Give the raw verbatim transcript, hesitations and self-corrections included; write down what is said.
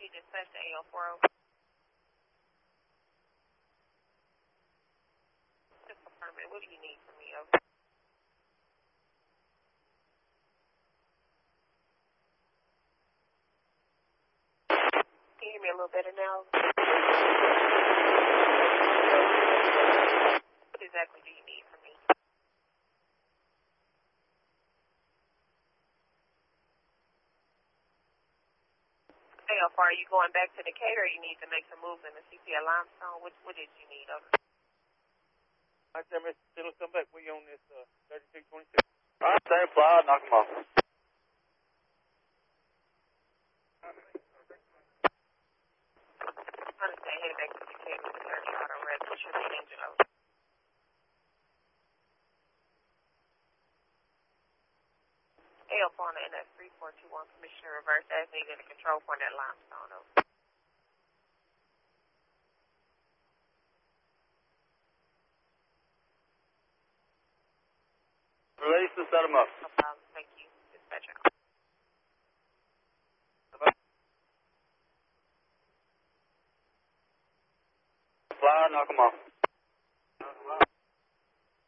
be dispatched to A L four oh. Just confirm it. What do you need from me, over? Can you hear me a little better now? What exactly do you need from me? A L four, are you going back to Decatur or you need to make some moves in the C P L limestone? What, what did you need, over? I said, Mister Still come back. We on this uh, thirty-six twenty-six. All right, same fly. Knock him off. Understand, headed back to Decatur with thirty auto red. What's your main engine, over? A L four on the N S three four two one, permission to reverse as needed in the control point at limestone, over. Release to set him up. No problem. Thank you. Dispatcher. Fly, knock him off.